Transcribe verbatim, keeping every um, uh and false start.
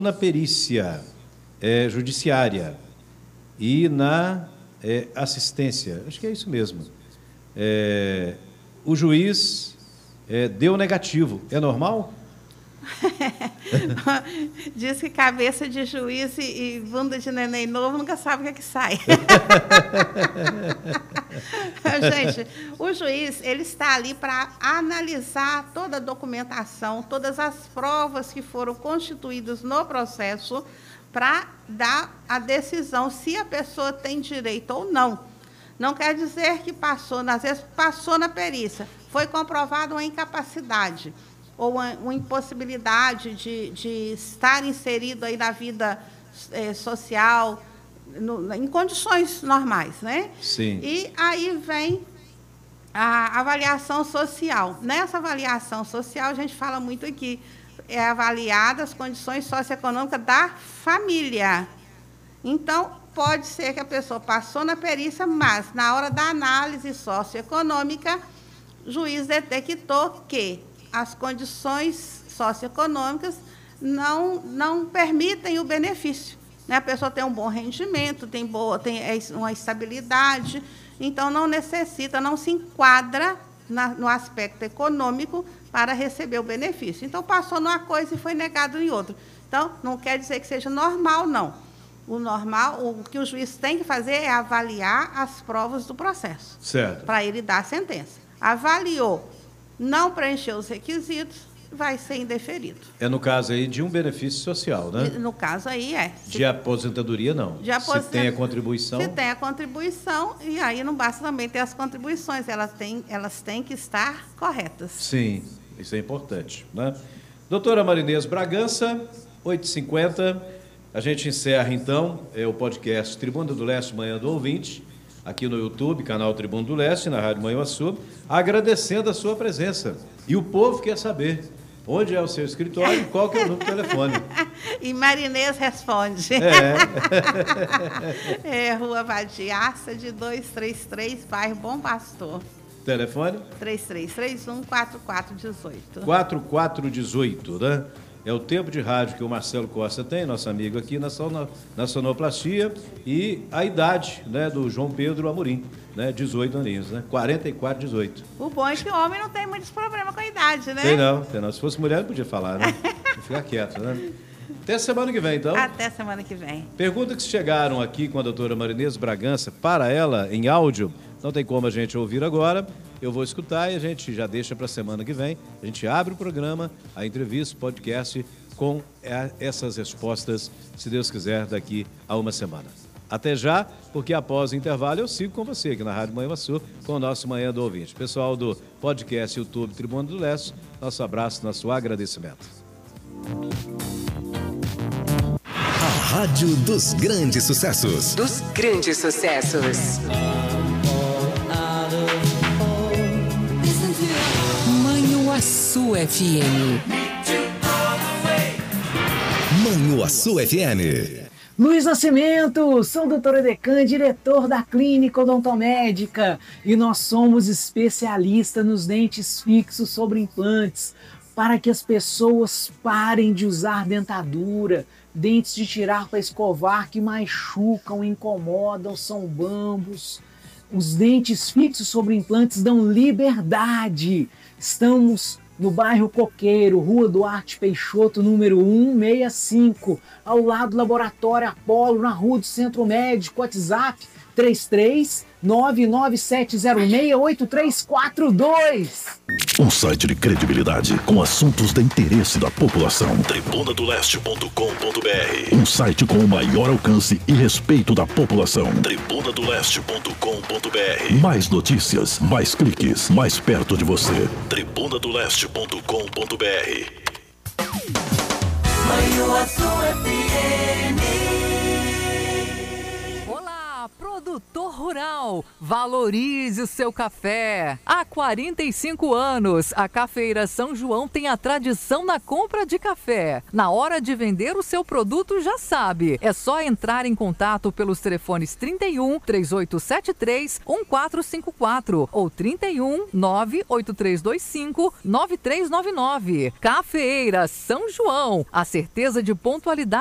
na perícia é, judiciária e na é, assistência, acho que é isso mesmo, é, o juiz é, deu negativo. É normal? Diz que cabeça de juiz e, e bunda de neném novo nunca sabe o que é que sai. Gente, o juiz ele está ali para analisar toda a documentação, todas as provas que foram constituídas no processo para dar a decisão se a pessoa tem direito ou não. Não quer dizer que passou, às vezes passou na perícia, foi comprovada uma incapacidade ou uma, uma impossibilidade de, de estar inserido aí na vida é, social, no, em condições normais, né? Sim. E aí vem a avaliação social. Nessa avaliação social, a gente fala muito aqui, é avaliada as condições socioeconômicas da família. Então, pode ser que a pessoa passou na perícia, mas, na hora da análise socioeconômica, o juiz detectou que as condições socioeconômicas não, não permitem o benefício. Né? A pessoa tem um bom rendimento, tem, boa, tem uma estabilidade, então não necessita, não se enquadra na, no aspecto econômico para receber o benefício. Então, passou numa coisa e foi negado em outra. Então, não quer dizer que seja normal, não. O normal, o que o juiz tem que fazer é avaliar as provas do processo. Certo. Para ele dar a sentença. Avaliou, não preencheu os requisitos, vai ser indeferido. É no caso aí de um benefício social, né? No caso aí é. Se, de aposentadoria, não. De aposent... Se tem a contribuição... Se tem a contribuição, e aí não basta também ter as contribuições, elas têm, elas têm que estar corretas. Sim, isso é importante, né? Doutora Marinês Bragança, oito e cinquenta, a gente encerra, então, é, o podcast Tribuna do Leste, Manhã do Ouvinte, aqui no YouTube, canal Tribuna do Leste, na Rádio Manhuaçu, agradecendo a sua presença. E o povo quer saber onde é o seu escritório e qual que é o número do telefone. E Marinês responde. É. É Rua Vadiaça, de duzentos e trinta e três, bairro Bom Pastor. Telefone? três três três um, quatro quatro um oito. quatro quatro um oito, né? É o tempo de rádio que o Marcelo Costa tem, nosso amigo aqui na, sono, na sonoplastia, e a idade, né, do João Pedro Amorim, né, dezoito aninhos, né, quarenta e quatro, dezoito. O bom é que o homem não tem muitos problemas com a idade, né? Tem não, tem não. Se fosse mulher, não podia falar, né? Ficar quieto, né? Até semana que vem, então. Até semana que vem. Perguntas que chegaram aqui com a doutora Marinês Bragança, para ela, em áudio, não tem como a gente ouvir agora. Eu vou escutar e a gente já deixa para a semana que vem. A gente abre o programa, a entrevista, o podcast, com essas respostas, se Deus quiser, daqui a uma semana. Até já, porque após o intervalo eu sigo com você aqui na Rádio Manhuaçu, com o nosso Manhã do Ouvinte. Pessoal do podcast YouTube Tribuna do Leste, nosso abraço, nosso agradecimento. A Rádio dos Grandes Sucessos. Dos grandes sucessos. Manhuaçu F M. Manhuaçu F M. Luiz Nascimento, sou o doutor Edecan, diretor da Clínica Odontomédica, e nós somos especialistas nos dentes fixos sobre implantes, para que as pessoas parem de usar dentadura, dentes de tirar para escovar que machucam, incomodam, são bambos. Os dentes fixos sobre implantes dão liberdade. Estamos no bairro Coqueiro, Rua Duarte Peixoto, número cento e sessenta e cinco, ao lado do Laboratório Apolo, na Rua do Centro Médico. WhatsApp três três nove nove sete zero seis oito três quatro dois. Um site de credibilidade com assuntos de interesse da população. tribuna do leste ponto com ponto br. Um site com o maior alcance e respeito da população. tribuna do leste ponto com ponto br. Mais notícias, mais cliques, mais perto de você. tribuna do leste ponto com ponto br. Olá, produtor Rural, valorize o seu café. Há quarenta e cinco anos, a Cafeira São João tem a tradição na compra de café. Na hora de vender o seu produto, já sabe, é só entrar em contato pelos telefones trinta e um, três oito sete três, um quatro cinco quatro ou trinta e um, nove oito três dois cinco, nove três nove nove. Cafeira São João, a certeza de pontualidade